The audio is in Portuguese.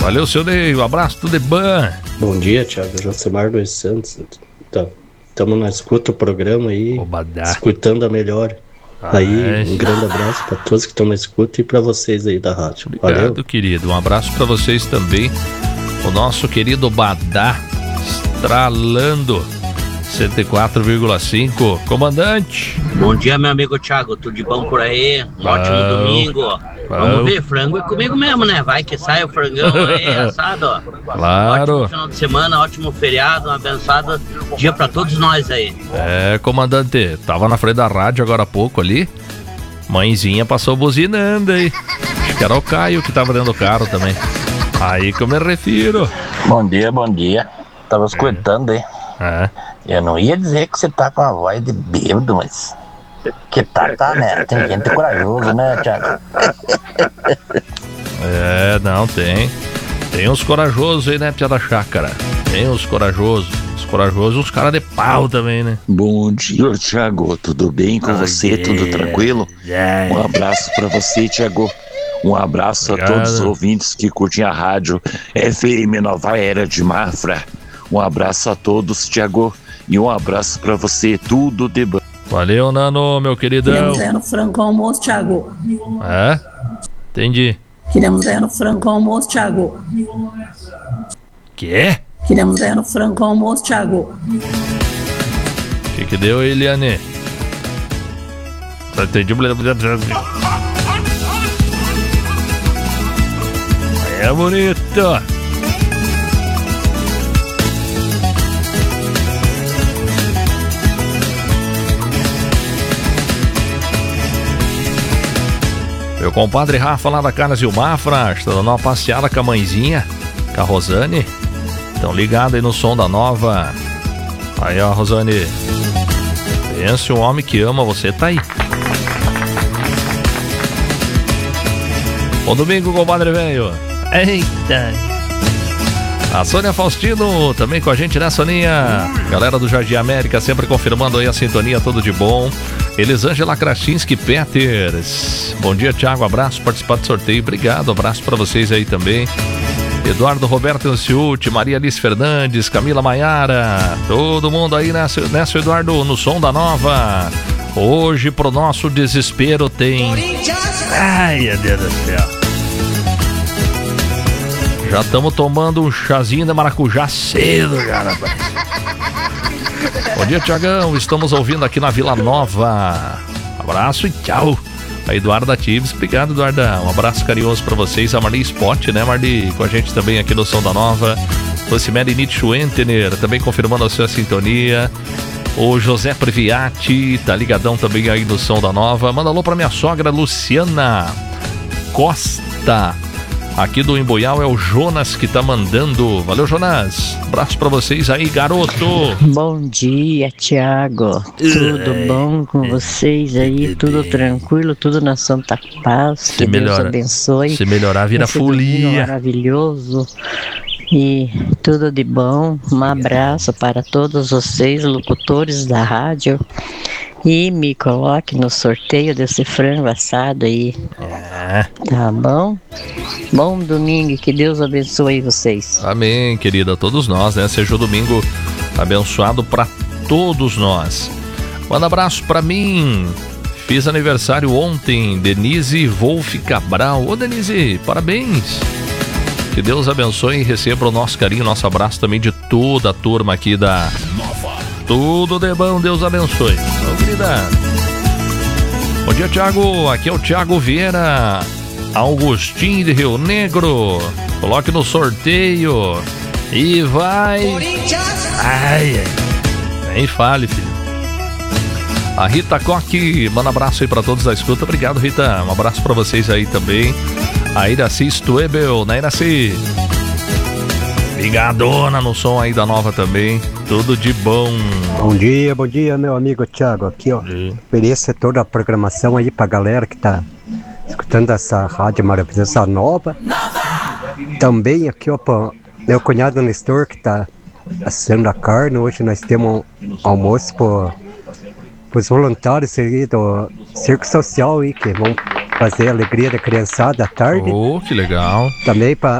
Valeu, seu Ney, um abraço, tudo de bom. Bom dia, Thiago, Josemar dos Santos. Estamos na escuta do programa aí, escutando a melhor. Aí, um grande abraço para todos que estão na escuta e para vocês aí da rádio. Obrigado, valeu, querido, um abraço para vocês também. O nosso querido Badá, estralando 104,5. Comandante. Bom dia, meu amigo Thiago, tudo de bom por aí? Ótimo domingo. Vamos ver, frango é comigo mesmo, né? Vai que sai o frangão aí, assado, ó. Claro. Ótimo final de semana, ótimo feriado, um abençoado dia pra todos nós aí. Comandante, tava na frente da rádio agora há pouco ali. Mãezinha passou buzinando aí. Acho que era o Caio que tava dentro do carro também. Aí que eu me refiro. Bom dia. Tava escutando aí. Eu não ia dizer que você tá com a voz de bêbado, mas... Que tá, né? Tem gente corajoso, né, Thiago? Não, tem. Tem uns corajosos aí, né, Pia da Chácara? Tem uns corajosos. Os corajosos, os caras de pau também, né? Bom dia, Thiago. Tudo bem com você? Tudo tranquilo? Um abraço pra você, Thiago. Um abraço a todos os ouvintes que curtem a rádio FM Nova Era de Mafra. Um abraço a todos, Thiago. E um abraço pra você. Tudo de bom. Valeu, Nano, meu queridão. Queremos ganhar no frango almoço, Thiago. Entendi. Queremos ganhar no frango almoço, Thiago. Quê? Queremos ganhar no frango almoço, Thiago. O que deu, Eliane? Entendi. É bonito. Meu compadre Rafa lá da Canas e o Mafra, está dando uma passeada com a mãezinha, com a Rosane. Estão ligados aí no som da nova. Aí, ó, Rosane. Pense, um homem que ama você tá aí. Bom domingo, compadre velho. Eita. A Sônia Faustino também com a gente, né, Soninha? Galera do Jardim América sempre confirmando aí a sintonia, tudo de bom. Elisângela Krasinski Peters. Bom dia, Thiago. Abraço, participar do sorteio. Obrigado, abraço para vocês aí também. Eduardo Roberto Anciuti, Maria Alice Fernandes, Camila Maiara. Todo mundo aí nessa, Eduardo, no som da nova. Hoje, pro nosso desespero, tem... Ai, meu Deus do céu. Já estamos tomando um chazinho de maracujá cedo, cara. Bom dia, Tiagão. Estamos ouvindo aqui na Vila Nova. Abraço e tchau. A Eduarda Tives. Obrigado, Eduarda. Um abraço carinhoso para vocês. A Marli Spot, né, Marli? Com a gente também aqui no Som da Nova. Rosemary Nietzsche Entener, também confirmando a sua sintonia. O José Previati, tá ligadão também aí no Som da Nova. Manda alô pra minha sogra, Luciana Costa. Aqui do Emboial é o Jonas que tá mandando. Valeu, Jonas. Abraço pra vocês aí, garoto. Bom dia, Thiago. Tudo bom com vocês aí? Tudo tranquilo, tudo na santa paz. Que Deus abençoe. Se melhorar, vira folia. Maravilhoso. E tudo de bom. Um abraço para todos vocês, locutores da rádio. E me coloque no sorteio desse frango assado aí. Tá bom? Bom domingo, que Deus abençoe vocês. Amém, querida, todos nós, né? Seja o domingo abençoado para todos nós. Manda abraço para mim. Fiz aniversário ontem, Denise Wolf Cabral. Ô, Denise, parabéns. Que Deus abençoe e receba o nosso carinho, nosso abraço também de toda a turma aqui da Nova. Tudo de bom, Deus abençoe. Ô, querida. Bom dia, Thiago. Aqui é o Thiago Vieira, Augustinho de Rio Negro. Coloque no sorteio e vai. Ai, nem fale, filho. A Rita Coque, manda abraço aí pra todos da escuta. Obrigado, Rita. Um abraço pra vocês aí também. A Iraci Stuebel, né, Iraci? Ligadona no som aí da Nova também. Tudo de bom. Bom dia, meu amigo Thiago. Aqui, ó. Ofereço toda a programação aí pra galera que tá escutando essa rádio maravilhosa, essa Nova. Também aqui, ó, pro meu cunhado Nestor, que tá assando a carne. Hoje nós temos um almoço pros voluntários aí do Circo Social aí, que vão fazer a alegria da criançada à tarde. Oh, que legal. Também para